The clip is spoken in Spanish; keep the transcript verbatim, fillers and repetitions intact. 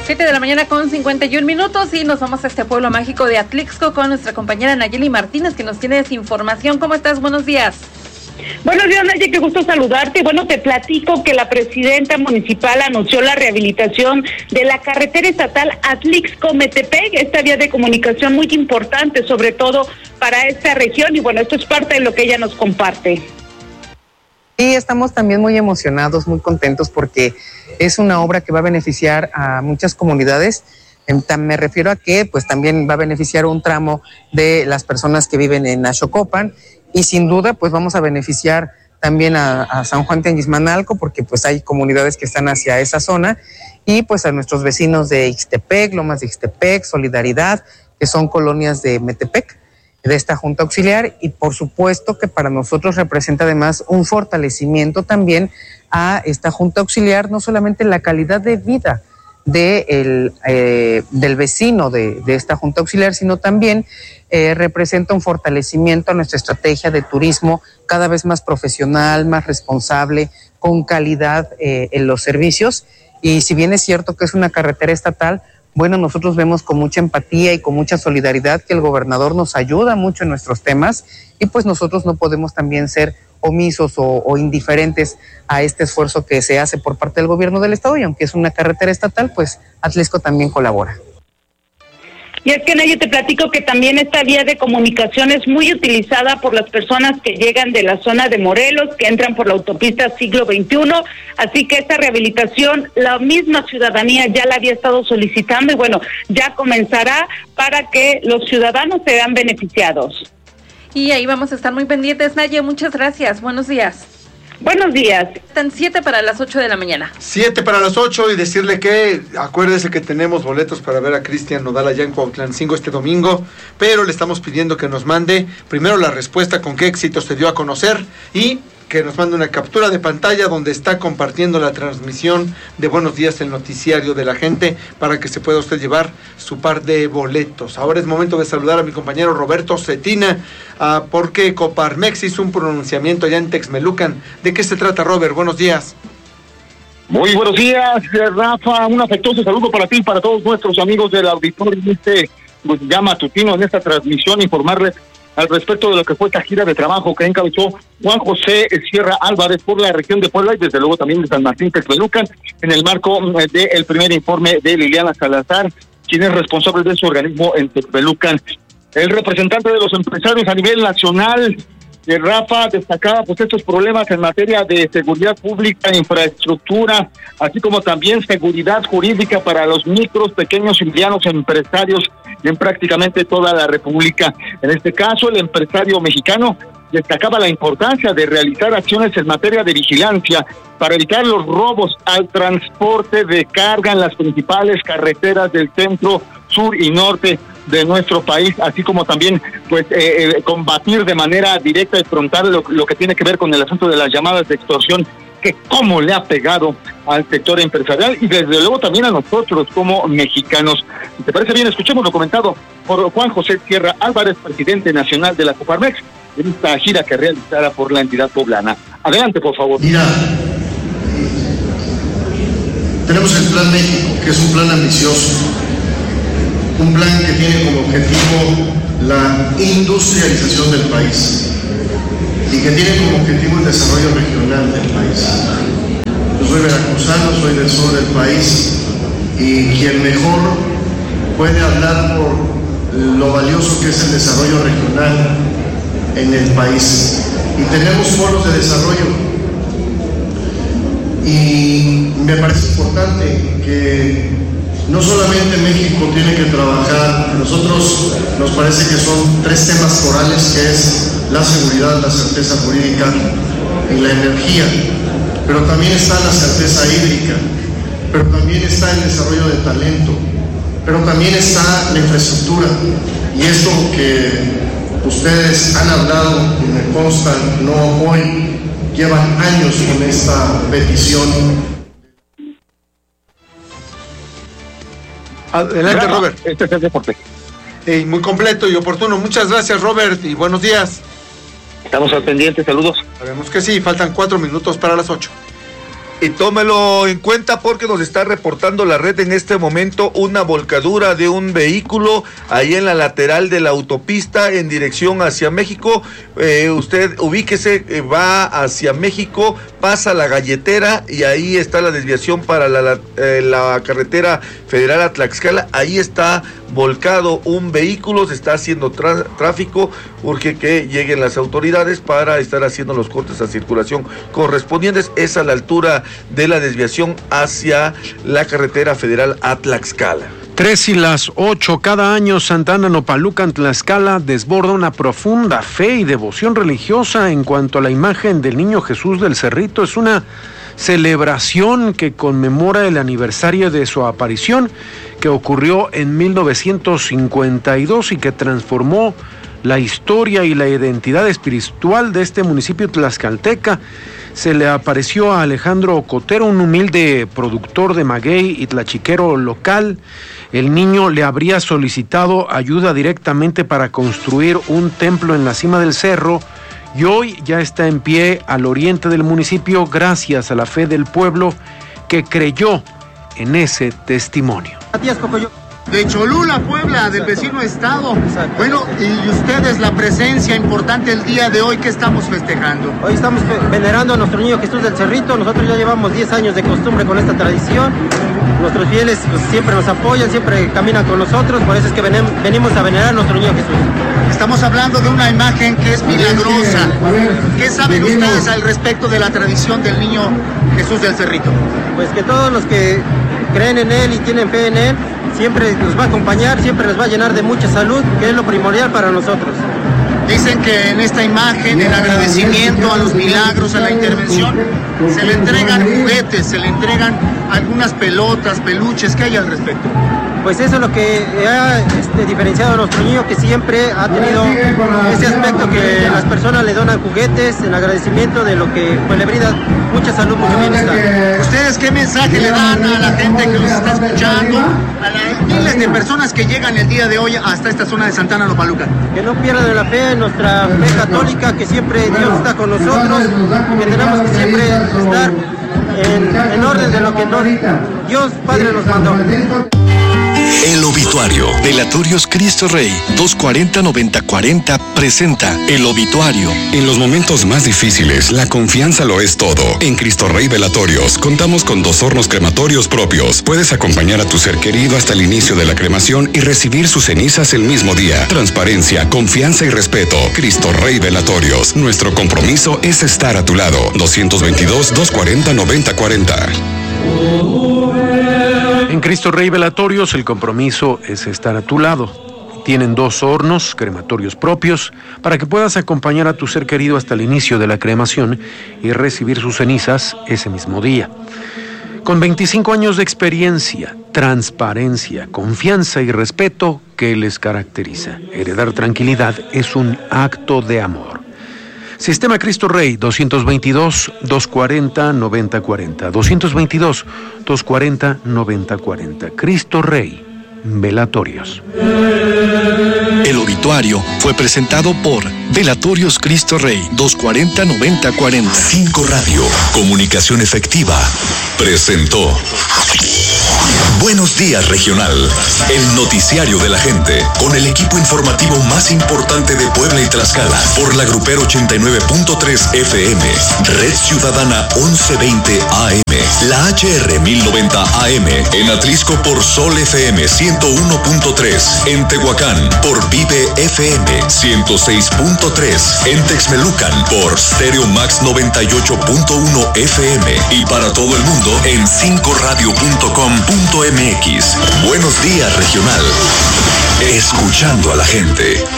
siete de la mañana con cincuenta y un minutos y nos vamos a este pueblo mágico de Atlixco con nuestra compañera Nayeli Martínez, que nos tiene esa información. ¿Cómo estás? Buenos días. Buenos días, Nayeli, qué gusto saludarte. Bueno, te platico que la presidenta municipal anunció la rehabilitación de la carretera estatal Atlixco-Metepec, esta vía de comunicación muy importante, sobre todo para esta región, y bueno, esto es parte de lo que ella nos comparte. Sí, estamos también muy emocionados, muy contentos, porque es una obra que va a beneficiar a muchas comunidades. Me refiero a que pues también va a beneficiar un tramo de las personas que viven en Axocopan, y sin duda pues vamos a beneficiar también a, a San Juan Tenguismanalco, porque pues hay comunidades que están hacia esa zona, y pues a nuestros vecinos de Ixtepec, Lomas de Ixtepec, Solidaridad, que son colonias de Metepec, de esta Junta Auxiliar, y por supuesto que para nosotros representa además un fortalecimiento también a esta Junta Auxiliar, no solamente la calidad de vida de el, eh, del vecino de, de esta Junta Auxiliar, sino también eh, representa un fortalecimiento a nuestra estrategia de turismo cada vez más profesional, más responsable, con calidad eh, en los servicios. Y si bien es cierto que es una carretera estatal, bueno, nosotros vemos con mucha empatía y con mucha solidaridad que el gobernador nos ayuda mucho en nuestros temas, y pues nosotros no podemos también ser omisos o, o indiferentes a este esfuerzo que se hace por parte del gobierno del estado, y aunque es una carretera estatal, pues Atlixco también colabora. Y es que, Nayo, te platico que también esta vía de comunicación es muy utilizada por las personas que llegan de la zona de Morelos, que entran por la autopista Siglo veintiuno, así que esta rehabilitación la misma ciudadanía ya la había estado solicitando, y bueno, ya comenzará para que los ciudadanos se vean beneficiados. Y ahí vamos a estar muy pendientes, Naye, muchas gracias, buenos días. Buenos días. Están siete para las ocho de la mañana. Siete para las ocho, y decirle que acuérdese que tenemos boletos para ver a Cristian Nodal allá en Cuautlancingo este domingo, pero le estamos pidiendo que nos mande primero la respuesta con qué éxito se dio a conocer, y que nos mande una captura de pantalla donde está compartiendo la transmisión de Buenos Días, el noticiario de la gente, para que se pueda usted llevar su par de boletos. Ahora es momento de saludar a mi compañero Roberto Cetina, uh, porque Coparmex hizo un pronunciamiento allá en Texmelucan. ¿De qué se trata, Robert? Buenos días. Muy buenos días, Rafa. Un afectuoso saludo para ti y para todos nuestros amigos del auditorio en este pues, ya matutino, en esta transmisión, informarles al respecto de lo que fue esta gira de trabajo que encabezó Juan José Sierra Álvarez por la región de Puebla, y desde luego también de San Martín Texmelucan, en el marco del primer informe de Liliana Salazar, quien es responsable de su organismo en Texmelucan. El representante de los empresarios a nivel nacional, de Rafa, destacaba pues estos problemas en materia de seguridad pública, infraestructura, así como también seguridad jurídica para los micros, pequeños y medianos empresarios en prácticamente toda la República. En este caso, el empresario mexicano destacaba la importancia de realizar acciones en materia de vigilancia para evitar los robos al transporte de carga en las principales carreteras del centro, sur y norte de nuestro país, así como también pues eh, eh, combatir de manera directa y frontal lo, lo que tiene que ver con el asunto de las llamadas de extorsión, que cómo le ha pegado al sector empresarial y desde luego también a nosotros como mexicanos. Si te parece bien, escuchemos lo comentado por Juan José Sierra Álvarez, presidente nacional de la Coparmex, en esta gira que realizará por la entidad poblana. Adelante, por favor. Mira, tenemos el Plan México, que es un plan ambicioso, un plan que tiene como objetivo la industrialización del país y que tiene como objetivo el desarrollo regional del país. Yo soy veracruzano, soy del sur del país, y quien mejor puede hablar por lo valioso que es el desarrollo regional en el país. Y tenemos foros de desarrollo, y me parece importante que no solamente México tiene que trabajar, a nosotros nos parece que son tres temas corales, que es la seguridad, la certeza jurídica y la energía, pero también está la certeza hídrica, pero también está el desarrollo de talento, pero también está la infraestructura, y esto que ustedes han hablado y me consta, no hoy, llevan años con esta petición. Adelante, Robert. Este es el deporte. Eh, muy completo y oportuno. Muchas gracias, Robert, y buenos días. Estamos al pendiente, saludos. Sabemos que sí, faltan cuatro minutos para las ocho. Y tómelo en cuenta porque nos está reportando la red en este momento una volcadura de un vehículo ahí en la lateral de la autopista en dirección hacia México. Eh, usted ubíquese, eh, va hacia México, pasa la Galletera y ahí está la desviación para la, la, eh, la carretera federal a Tlaxcala. Ahí está volcado un vehículo, se está haciendo tra- tráfico, urge que lleguen las autoridades para estar haciendo los cortes a circulación correspondientes. Es a la altura de la desviación hacia la carretera federal a Tlaxcala. Tres y las ocho, cada año Santana Nopalucan, Tlaxcala desborda una profunda fe y devoción religiosa en cuanto a la imagen del Niño Jesús del Cerrito. Es una celebración que conmemora el aniversario de su aparición, que ocurrió en mil novecientos cincuenta y dos y que transformó la historia y la identidad espiritual de este municipio tlaxcalteca. Se le apareció a Alejandro Cotero, un humilde productor de maguey y tlachiquero local. El niño le habría solicitado ayuda directamente para construir un templo en la cima del cerro y hoy ya está en pie al oriente del municipio gracias a la fe del pueblo que creyó en ese testimonio. De Cholula, Puebla, del vecino estado. Bueno, y ustedes, la presencia importante el día de hoy, ¿qué estamos festejando? Hoy estamos venerando a nuestro Niño Jesús del Cerrito. Nosotros ya llevamos diez años de costumbre con esta tradición. Nuestros fieles pues, siempre nos apoyan, siempre caminan con nosotros, por eso es que venem- venimos a venerar a nuestro Niño Jesús. Estamos hablando de una imagen que es milagrosa. ¿Qué saben ustedes al respecto de la tradición del Niño Jesús del Cerrito? Pues que todos los que creen en Él y tienen fe en Él, siempre nos va a acompañar, siempre nos va a llenar de mucha salud, que es lo primordial para nosotros. Dicen que en esta imagen, en agradecimiento a los milagros, a la intervención, se le entregan juguetes, se le entregan algunas pelotas, peluches. ¿Qué hay al respecto? Pues eso es lo que ha este, diferenciado a nuestro niño, que siempre ha tenido ese aspecto que las personas le donan juguetes en agradecimiento de lo que pues, le brinda mucha salud, mucho bienestar. ¿Ustedes qué mensaje le dan a la gente que los está escuchando, a las miles de personas que llegan el día de hoy hasta esta zona de Santana Nopalucan? Que no pierdan la fe en nuestra fe católica, que siempre Dios está con nosotros, que tenemos que siempre estar en, en orden de lo que nos, Dios Padre nos mandó. El obituario. Velatorios Cristo Rey doscientos cuarenta noventa cuarenta presenta El obituario. En los momentos más difíciles, la confianza lo es todo. En Cristo Rey Velatorios contamos con dos hornos crematorios propios. Puedes acompañar a tu ser querido hasta el inicio de la cremación y recibir sus cenizas el mismo día. Transparencia, confianza y respeto. Cristo Rey Velatorios. Nuestro compromiso es estar a tu lado. doscientos veintidós, doscientos cuarenta, noventa cuarenta. En Cristo Rey Velatorios el compromiso es estar a tu lado. Tienen dos hornos crematorios propios para que puedas acompañar a tu ser querido hasta el inicio de la cremación y recibir sus cenizas ese mismo día. Con veinticinco años de experiencia, transparencia, confianza y respeto que les caracteriza, heredar tranquilidad es un acto de amor. Sistema Cristo Rey, doscientos veintidós, doscientos cuarenta, noventa cuarenta. doscientos veintidós, doscientos cuarenta, noventa cuarenta. Cristo Rey, Velatorios. El obituario fue presentado por Velatorios Cristo Rey, doscientos cuarenta, noventa cuarenta. Cinco Radio, comunicación efectiva, presentó Buenos Días Regional, el noticiario de la gente, con el equipo informativo más importante de Puebla y Tlaxcala, por la Grupero ochenta y nueve punto tres F M, Red Ciudadana once veinte A M, la H R mil noventa A M, en Atlisco por Sol F M ciento uno punto tres, en Tehuacán por Vive F M ciento seis punto tres, en Texmelucan por Stereo Max noventa y ocho punto uno F M y para todo el mundo en cinco radio punto com punto m x. Buenos Días Regional, escuchando a la gente.